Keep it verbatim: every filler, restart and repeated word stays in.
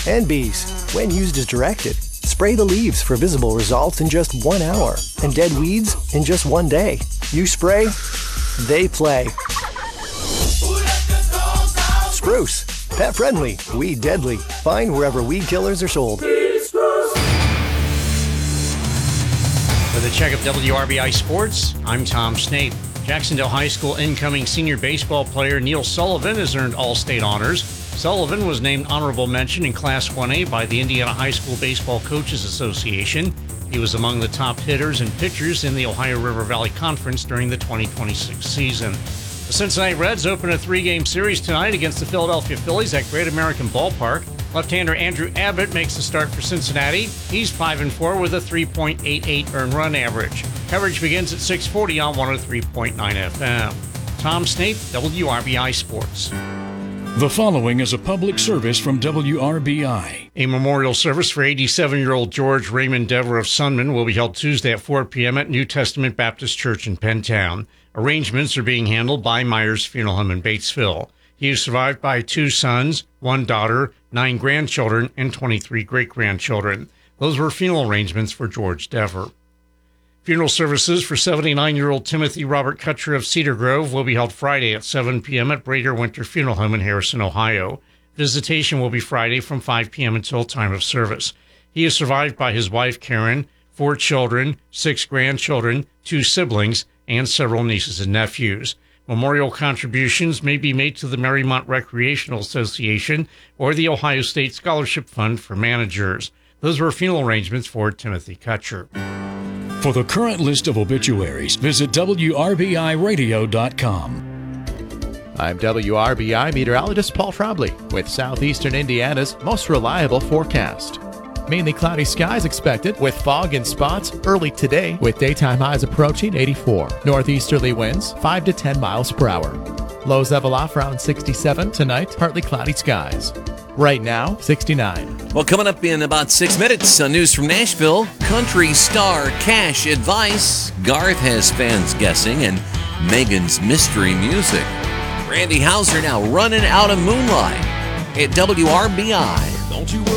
and bees. When used as directed, spray the leaves for visible results in just one hour and dead weeds in just one day. You spray, they play. Spruce, pet friendly, weed deadly. Find wherever weed killers are sold. For the check of W R B I Sports, I'm Tom Snape. Jacksonville High School incoming senior baseball player Neil Sullivan has earned All-State honors. Sullivan was named honorable mention in Class one A by the Indiana High School Baseball Coaches Association. He was among the top hitters and pitchers in the Ohio River Valley Conference during the twenty twenty-six season. The Cincinnati Reds open a three-game series tonight against the Philadelphia Phillies at Great American Ballpark. Left-hander Andrew Abbott makes the start for Cincinnati. He's five and four with a three point eight eight earned run average. Coverage begins at six forty on one oh three point nine F M. Tom Snape, W R B I Sports. The following is a public service from W R B I. A memorial service for eighty-seven-year-old George Raymond Dever of Sunman will be held Tuesday at four p.m. at New Testament Baptist Church in Pentown. Arrangements are being handled by Myers Funeral Home in Batesville. He is survived by two sons, one daughter, nine grandchildren, and twenty-three great-grandchildren. Those were funeral arrangements for George Dever. Funeral services for seventy-nine-year-old Timothy Robert Kutcher of Cedar Grove will be held Friday at seven p.m. at Brader Winter Funeral Home in Harrison, Ohio. Visitation will be Friday from five p.m. until time of service. He is survived by his wife, Karen, four children, six grandchildren, two siblings, and several nieces and nephews. Memorial contributions may be made to the Marymount Recreational Association or the Ohio State Scholarship Fund for managers. Those were funeral arrangements for Timothy Kutcher. For the current list of obituaries, visit W R B I radio dot com. I'm W R B I meteorologist Paul Trombley with southeastern Indiana's most reliable forecast. Mainly cloudy skies expected with fog in spots early today with daytime highs approaching eighty-four. Northeasterly winds five to ten miles per hour. Lows level off around sixty-seven tonight, partly cloudy skies. Right now, sixty-nine. Well, coming up in about six minutes on News from Nashville, country star Cash Advice. Garth has fans guessing, and Megan's mystery music. Randy Hauser now running out of moonlight at W R B I. Don't you worry.